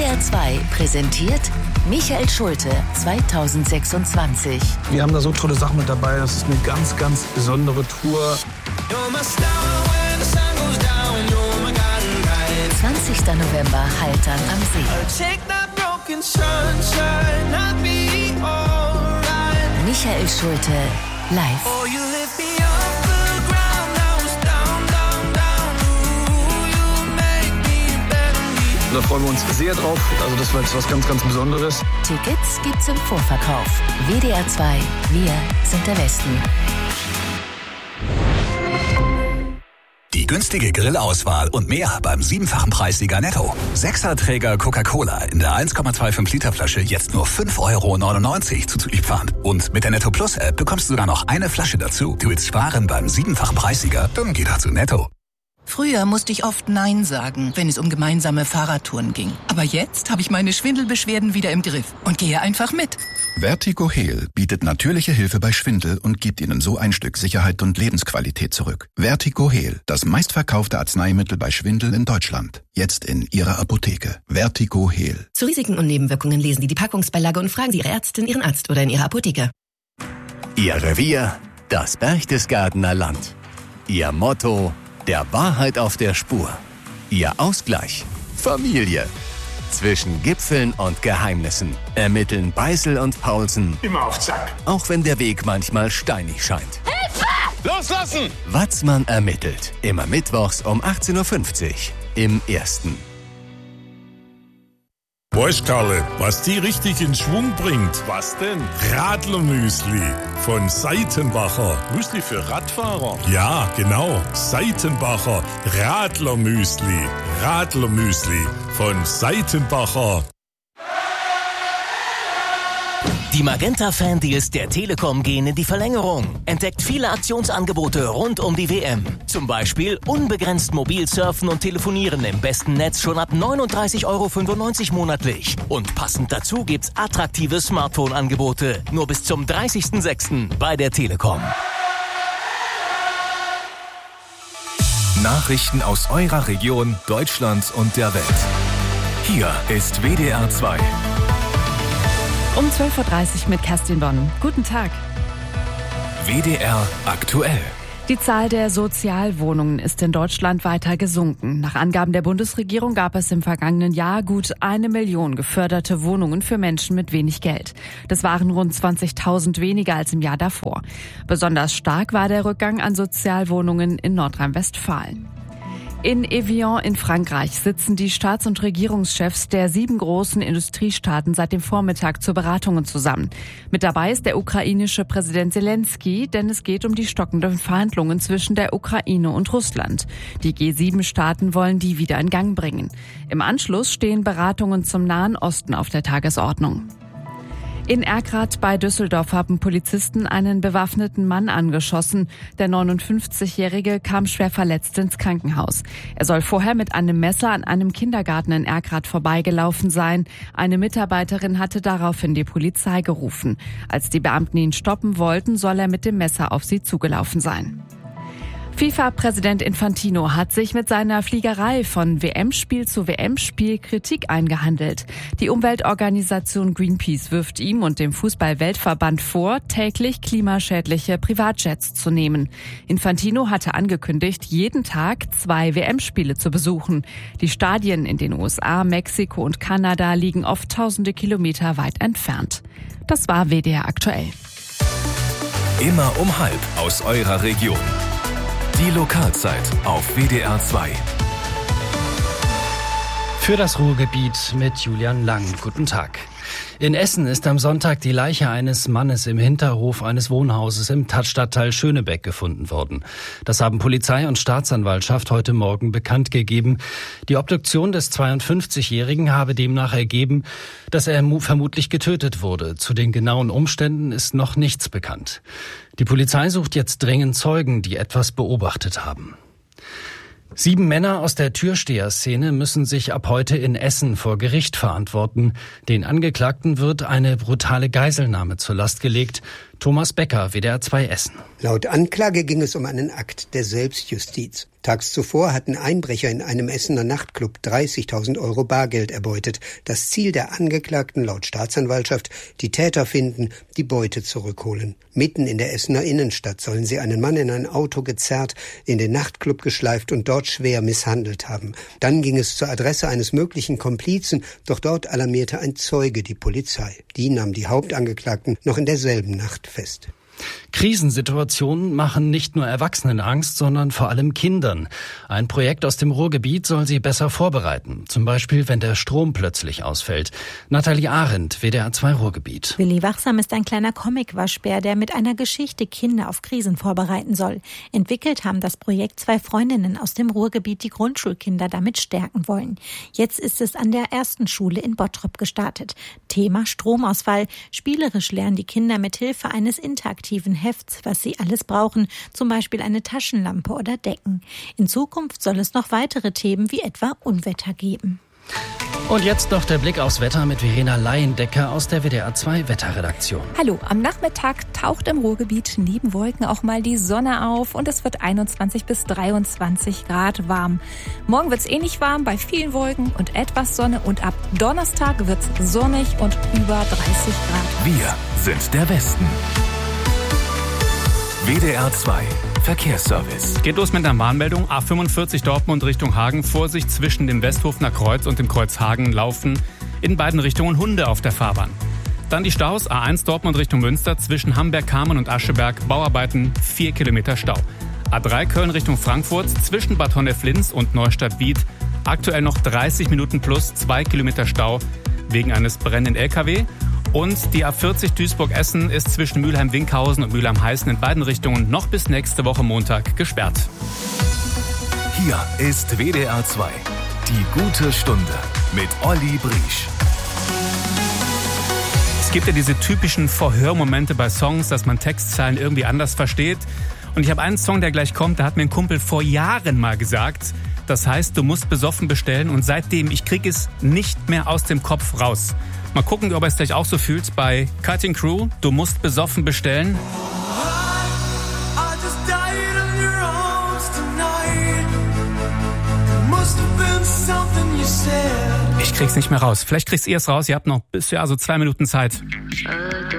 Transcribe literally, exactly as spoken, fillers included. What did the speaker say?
R zwei präsentiert Michael Schulte zweitausendsechsundzwanzig. Wir haben da so tolle Sachen mit dabei. Das ist eine ganz, ganz besondere Tour. zwanzigster November, Haltern am See. Michael Schulte live. Da freuen wir uns sehr drauf. Also das war jetzt was ganz, ganz Besonderes. Tickets gibt's im Vorverkauf. W D R zwei, wir sind der Westen. Die günstige Grillauswahl und mehr beim siebenfachen Preissieger Netto. Sechserträger Coca-Cola in der eins Komma fünfundzwanzig Liter Flasche jetzt nur fünf Euro neunundneunzig zuzüglich Pfand. Und mit der Netto Plus App bekommst du sogar noch eine Flasche dazu. Du willst sparen beim siebenfachen Preissieger? Dann geh doch zu Netto. Früher musste ich oft Nein sagen, wenn es um gemeinsame Fahrradtouren ging. Aber jetzt habe ich meine Schwindelbeschwerden wieder im Griff und gehe einfach mit. Vertigo Heal bietet natürliche Hilfe bei Schwindel und gibt Ihnen so ein Stück Sicherheit und Lebensqualität zurück. Vertigo Heal, das meistverkaufte Arzneimittel bei Schwindel in Deutschland. Jetzt in Ihrer Apotheke. Vertigo Heal. Zu Risiken und Nebenwirkungen lesen Sie die Packungsbeilage und fragen Sie Ihre Ärztin, Ihren Arzt oder in Ihrer Apotheke. Ihr Revier, das Berchtesgadener Land. Ihr Motto: der Wahrheit auf der Spur. Ihr Ausgleich: Familie. Zwischen Gipfeln und Geheimnissen ermitteln Beißel und Paulsen immer auf Zack. Auch wenn der Weg manchmal steinig scheint. Hilfe! Loslassen! Watzmann ermittelt. Immer mittwochs um achtzehn Uhr fünfzig im Ersten. Weißt Karle, was die richtig in Schwung bringt? Was denn? Radlermüsli von Seitenbacher. Müsli für Radfahrer? Ja, genau. Seitenbacher Radlermüsli. Radlermüsli von Seitenbacher. Die Magenta-Fan-Deals der Telekom gehen in die Verlängerung. Entdeckt viele Aktionsangebote rund um die W M. Zum Beispiel unbegrenzt mobil surfen und telefonieren im besten Netz schon ab neununddreißig Euro fünfundneunzig monatlich. Und passend dazu gibt's attraktive Smartphone-Angebote. Nur bis zum dreißigsten sechsten bei der Telekom. Nachrichten aus eurer Region, Deutschland und der Welt. Hier ist W D R zwei. Um zwölf Uhr dreißig mit Kerstin Bonn. Guten Tag. W D R aktuell. Die Zahl der Sozialwohnungen ist in Deutschland weiter gesunken. Nach Angaben der Bundesregierung gab es im vergangenen Jahr gut eine Million geförderte Wohnungen für Menschen mit wenig Geld. Das waren rund zwanzigtausend weniger als im Jahr davor. Besonders stark war der Rückgang an Sozialwohnungen in Nordrhein-Westfalen. In Evian in Frankreich sitzen die Staats- und Regierungschefs der sieben großen Industriestaaten seit dem Vormittag zu Beratungen zusammen. Mit dabei ist der ukrainische Präsident Zelensky, denn es geht um die stockenden Verhandlungen zwischen der Ukraine und Russland. Die G sieben Staaten wollen die wieder in Gang bringen. Im Anschluss stehen Beratungen zum Nahen Osten auf der Tagesordnung. In Erkrath bei Düsseldorf haben Polizisten einen bewaffneten Mann angeschossen. Der neunundfünfzigjährige kam schwer verletzt ins Krankenhaus. Er soll vorher mit einem Messer an einem Kindergarten in Erkrath vorbeigelaufen sein. Eine Mitarbeiterin hatte daraufhin die Polizei gerufen. Als die Beamten ihn stoppen wollten, soll er mit dem Messer auf sie zugelaufen sein. FIFA-Präsident Infantino hat sich mit seiner Fliegerei von W M-Spiel zu W M-Spiel Kritik eingehandelt. Die Umweltorganisation Greenpeace wirft ihm und dem Fußball-Weltverband vor, täglich klimaschädliche Privatjets zu nehmen. Infantino hatte angekündigt, jeden Tag zwei W M-Spiele zu besuchen. Die Stadien in den U S A, Mexiko und Kanada liegen oft tausende Kilometer weit entfernt. Das war W D R aktuell. Immer um halb aus eurer Region. Die Lokalzeit auf W D R zwei. Für das Ruhrgebiet mit Julian Lang. Guten Tag. In Essen ist am Sonntag die Leiche eines Mannes im Hinterhof eines Wohnhauses im Stadtteil Schönebeck gefunden worden. Das haben Polizei und Staatsanwaltschaft heute Morgen bekannt gegeben. Die Obduktion des zweiundfünfzigjährigen habe demnach ergeben, dass er vermutlich getötet wurde. Zu den genauen Umständen ist noch nichts bekannt. Die Polizei sucht jetzt dringend Zeugen, die etwas beobachtet haben. Sieben Männer aus der Türsteher-Szene müssen sich ab heute in Essen vor Gericht verantworten. Den Angeklagten wird eine brutale Geiselnahme zur Last gelegt. Thomas Becker, W D R zwei Essen. Laut Anklage ging es um einen Akt der Selbstjustiz. Tags zuvor hatten Einbrecher in einem Essener Nachtclub dreißigtausend Euro Bargeld erbeutet. Das Ziel der Angeklagten laut Staatsanwaltschaft: die Täter finden, die Beute zurückholen. Mitten in der Essener Innenstadt sollen sie einen Mann in ein Auto gezerrt, in den Nachtclub geschleift und dort schwer misshandelt haben. Dann ging es zur Adresse eines möglichen Komplizen, doch dort alarmierte ein Zeuge die Polizei. Die nahm die Hauptangeklagten noch in derselben Nacht fest. Krisensituationen machen nicht nur Erwachsenen Angst, sondern vor allem Kindern. Ein Projekt aus dem Ruhrgebiet soll sie besser vorbereiten. Zum Beispiel, wenn der Strom plötzlich ausfällt. Nathalie Arendt, W D R zwei Ruhrgebiet. Willi Wachsam ist ein kleiner Comic-Waschbär, der mit einer Geschichte Kinder auf Krisen vorbereiten soll. Entwickelt haben das Projekt zwei Freundinnen aus dem Ruhrgebiet, die Grundschulkinder damit stärken wollen. Jetzt ist es an der ersten Schule in Bottrop gestartet. Thema Stromausfall. Spielerisch lernen die Kinder mit Hilfe eines interaktiven Hefts, was sie alles brauchen, zum Beispiel eine Taschenlampe oder Decken. In Zukunft soll es noch weitere Themen wie etwa Unwetter geben. Und jetzt noch der Blick aufs Wetter mit Verena Laiendecker aus der W D R zwei Wetterredaktion. Hallo, am Nachmittag taucht im Ruhrgebiet neben Wolken auch mal die Sonne auf und es wird einundzwanzig bis dreiundzwanzig Grad warm. Morgen wird es ähnlich warm bei vielen Wolken und etwas Sonne und ab Donnerstag wird es sonnig und über dreißig Grad. Wir sind der Westen. W D R zwei Verkehrsservice. Geht los mit einer Warnmeldung. A fünfundvierzig Dortmund Richtung Hagen. Vorsicht, zwischen dem Westhofener Kreuz und dem Kreuz Hagen laufen in beiden Richtungen Hunde auf der Fahrbahn. Dann die Staus. A eins Dortmund Richtung Münster. Zwischen Hamberg-Kamen und Ascheberg. Bauarbeiten, vier Kilometer Stau. A drei Köln Richtung Frankfurt. Zwischen Bad Honnef-Linz und Neustadt-Wied. Aktuell noch dreißig Minuten plus zwei Kilometer Stau wegen eines brennenden L K W. Und die A vierzig Duisburg-Essen ist zwischen Mülheim-Winkhausen und Mülheim-Heißen in beiden Richtungen noch bis nächste Woche Montag gesperrt. Hier ist W D R zwei. Die gute Stunde mit Olli Briesch. Es gibt ja diese typischen Verhörmomente bei Songs, dass man Textzeilen irgendwie anders versteht. Und ich habe einen Song, der gleich kommt, da hat mir ein Kumpel vor Jahren mal gesagt, das heißt, du musst besoffen bestellen. Und seitdem, ich krieg es nicht mehr aus dem Kopf raus. Mal gucken, ob er es gleich auch so fühlt bei Cutting Crew. Du musst besoffen bestellen. Ich krieg's nicht mehr raus. Vielleicht kriegst ihr es raus. Ihr habt noch bis ja so zwei Minuten Zeit.